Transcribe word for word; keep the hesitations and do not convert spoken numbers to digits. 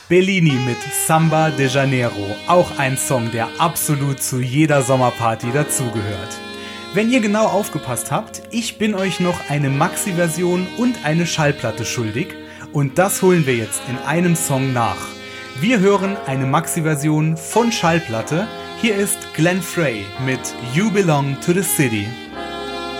Bellini mit Samba de Janeiro, auch ein Song, der absolut zu jeder Sommerparty dazugehört. Wenn ihr genau aufgepasst habt, ich bin euch noch eine Maxi-Version und eine Schallplatte schuldig und das holen wir jetzt in einem Song nach. Wir hören eine Maxi-Version von Schallplatte. Hier ist Glenn Frey mit You Belong to the City.